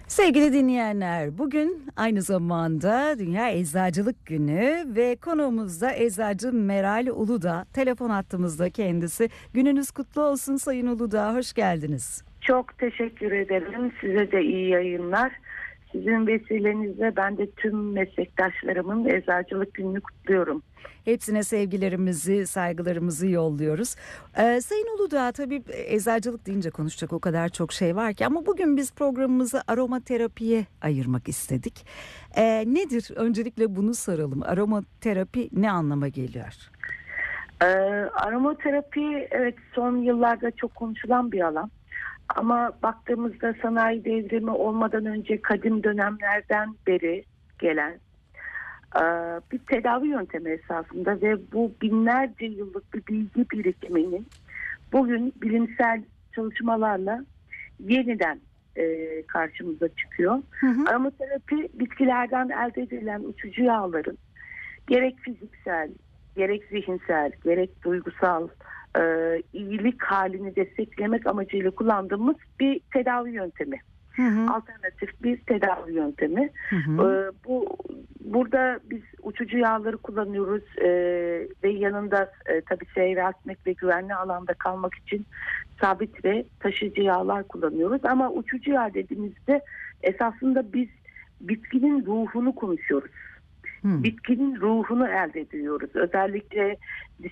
Sevgili dinleyenler, bugün aynı zamanda Dünya Eczacılık Günü ve konuğumuz da eczacı Meral Uludağ. Telefon hattımızda kendisi. Gününüz kutlu olsun Sayın Uludağ, hoş geldiniz. Çok teşekkür ederim. Size de iyi yayınlar. Sizin vesilenizle ben de tüm meslektaşlarımın eczacılık gününü kutluyorum. Hepsine sevgilerimizi, saygılarımızı yolluyoruz. Sayın Uludağ, tabii eczacılık deyince konuşacak o kadar çok şey var ki ama bugün biz programımızı aromaterapiye ayırmak istedik. Nedir? Öncelikle bunu soralım. Aromaterapi ne anlama geliyor? Aromaterapi evet son yıllarda çok konuşulan bir alan. Ama baktığımızda sanayi devrimi olmadan önce kadim dönemlerden beri gelen bir tedavi yöntemi esasında ve bu binlerce yıllık bir bilgi birikiminin bugün bilimsel çalışmalarla yeniden karşımıza çıkıyor. Hı hı. Aromaterapi bitkilerden elde edilen uçucu yağların gerek fiziksel, gerek zihinsel, gerek duygusal iyilik halini desteklemek amacıyla kullandığımız bir tedavi yöntemi. Hı hı. Alternatif bir tedavi yöntemi. Hı hı. Burada biz uçucu yağları kullanıyoruz ve yanında tabii seyretmek ve güvenli alanda kalmak için sabit ve taşıyıcı yağlar kullanıyoruz. Ama uçucu yağ dediğimizde esasında biz bitkinin ruhunu konuşuyoruz. Hı. Bitkinin ruhunu elde ediyoruz. Özellikle